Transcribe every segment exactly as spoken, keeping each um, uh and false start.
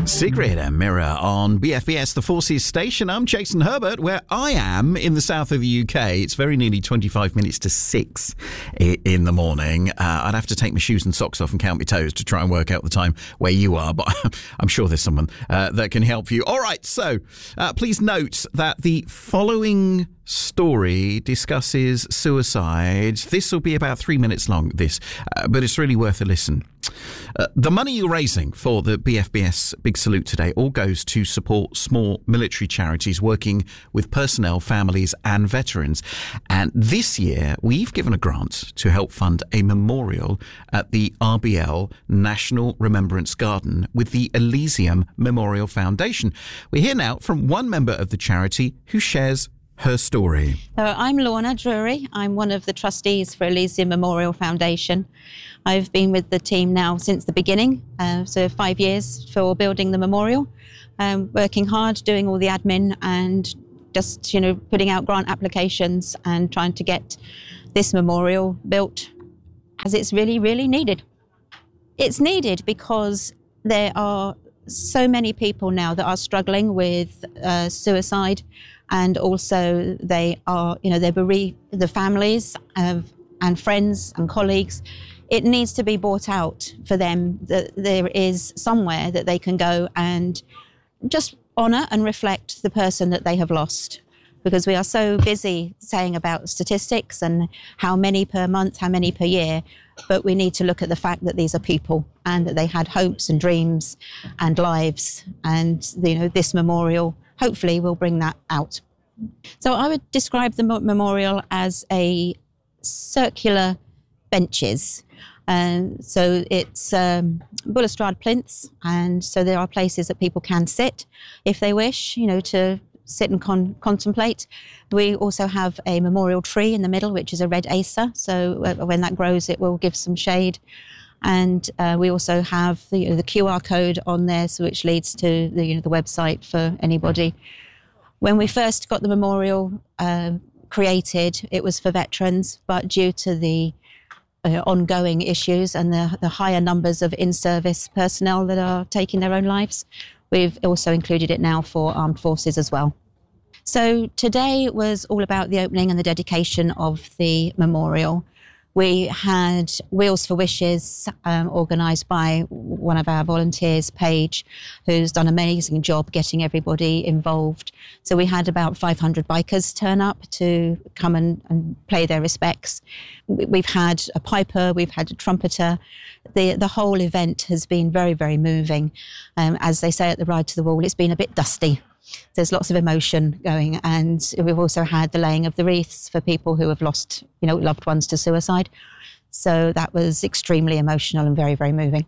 Sigrid and Mirror on B F B S, the Forces Station. I'm Jason Herbert, where I am in the south of the U K. It's very nearly twenty-five minutes to six in the morning. Uh, I'd have to take my shoes and socks off and count my toes to try and work out the time where you are, but I'm sure there's someone uh, that can help you. All right, so uh, please note that the following story discusses suicide. This will be about three minutes long, this, uh, but it's really worth a listen. Uh, the money you're raising for the B F B S Big Salute today all goes to support small military charities working with personnel, families and veterans. And this year, we've given a grant to help fund a memorial at the R B L National Remembrance Garden with the Elysium Memorial Foundation. We're here now from one member of the charity who shares her story. Uh, I'm Lorna Drury. I'm one of the trustees for Elysium Memorial Foundation. I've been with the team now since the beginning, uh, so five years for building the memorial, um, working hard, doing all the admin and just, you know, putting out grant applications and trying to get this memorial built as it's really, really needed. It's needed because there are so many people now that are struggling with uh, suicide, and also they are, you know, they're bereaved, the families of, and friends and colleagues. It needs to be brought out for them that there is somewhere that they can go and just honour and reflect the person that they have lost. Because we are so busy saying about statistics and how many per month, how many per year, but we need to look at the fact that these are people and that they had hopes and dreams and lives. And, you know, this memorial hopefully will bring that out. So I would describe the memorial as a circular benches. And so it's um, balustrade plinths, and so there are places that people can sit if they wish, you know, to sit and con- contemplate. We also have a memorial tree in the middle, which is a red acer. So uh, when that grows, it will give some shade. And uh, we also have the, you know, the Q R code on there, so which leads to the, you know, the website for anybody. When we first got the memorial uh, created, it was for veterans, but due to the uh, ongoing issues and the, the higher numbers of in-service personnel that are taking their own lives, we've also included it now for armed forces as well. So today was all about the opening and the dedication of the memorial. We had Wheels for Wishes um, organised by one of our volunteers, Paige, who's done an amazing job getting everybody involved. So we had about five hundred bikers turn up to come and, and pay their respects. We've had a piper, we've had a trumpeter. The, the whole event has been very, very moving. Um, as they say at the Ride to the Wall, it's been a bit dusty. There's lots of emotion going, and we've also had the laying of the wreaths for people who have lost, you know, loved ones to suicide. So that was extremely emotional and very, very moving.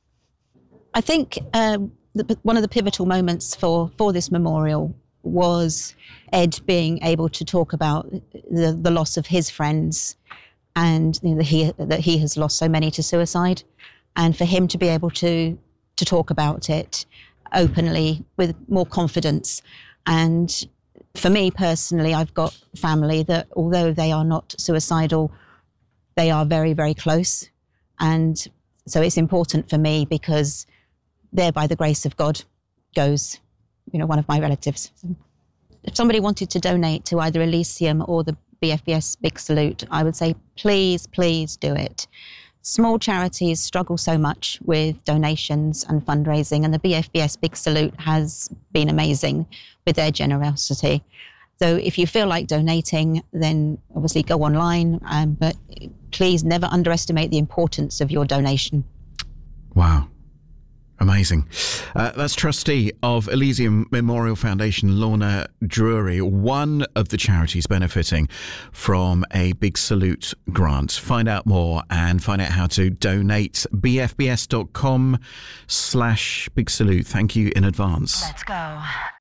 I think um, the, one of the pivotal moments for, for this memorial was Ed being able to talk about the, the loss of his friends, and you know, that he that he has lost so many to suicide, and for him to be able to to talk about it openly with more confidence. And for me personally, I've got family that, although they are not suicidal, they are very, very close. And so it's important for me because there, by the grace of God, goes, you know, one of my relatives. If somebody wanted to donate to either Elysium or the B F B S Big Salute, I would say, please, please do it. Small charities struggle so much with donations and fundraising, and the B F B S Big Salute has been amazing with their generosity. So if you feel like donating, then obviously go online, um, but please never underestimate the importance of your donation. Wow. Amazing. Uh, that's trustee of Elysium Memorial Foundation, Lorna Drury, one of the charities benefiting from a Big Salute grant. Find out more and find out how to donate. b f b s dot com slash Big Salute. Thank you in advance. Let's go.